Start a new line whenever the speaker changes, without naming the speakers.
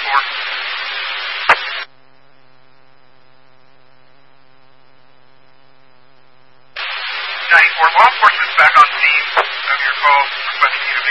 94, law enforcement's back on scene of your call requesting you to